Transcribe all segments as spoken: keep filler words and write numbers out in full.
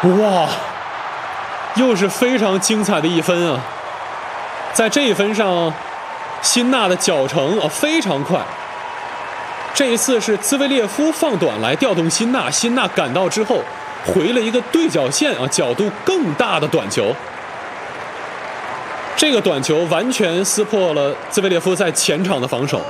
哇，又是非常精彩的一分啊！在这一分上，辛纳的脚程啊非常快。这一次是兹维列夫放短来调动辛纳，辛纳赶到之后回了一个对角线啊，角度更大的短球。这个短球完全撕破了兹维列夫在前场的防守。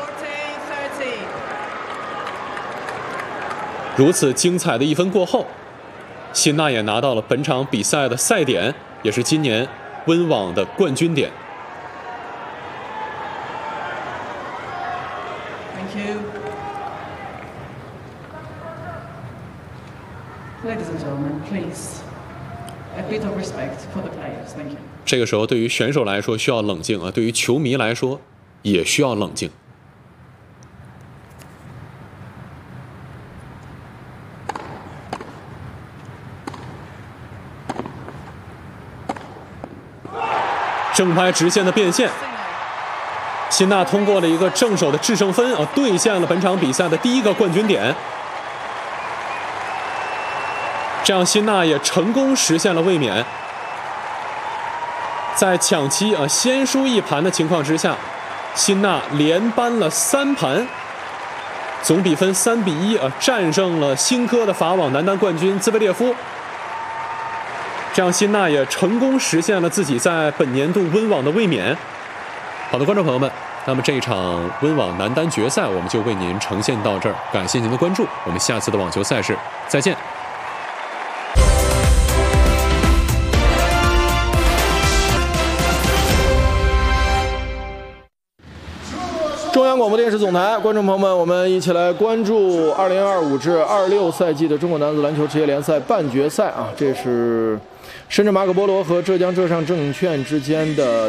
如此精彩的一分过后，辛纳也拿到了本场比赛的赛点，也是今年温网的冠军点。 Thank you. Ladies and gentlemen, please, a bit of respect for the players. Thank you. 这个时候，对于选手来说需要冷静啊，对于球迷来说也需要冷静。正拍直线的变线，辛纳通过了一个正手的制胜分啊，兑现了本场比赛的第一个冠军点。这样，辛纳也成功实现了卫冕。在抢七啊先输一盘的情况之下，辛纳连扳了三盘，总比分三比一啊战胜了新科的法网男单冠军兹维列夫。这样，辛纳也成功实现了自己在本年度温网的卫冕。好的，观众朋友们，那么这一场温网男单决赛我们就为您呈现到这儿，感谢您的关注，我们下次的网球赛事再见。 中央广播电视总台，观众朋友们，我们一起来关注二零二五至二六赛季的中国男子篮球职业联赛半决赛啊，这是深圳马可波罗和浙江浙上证券之间的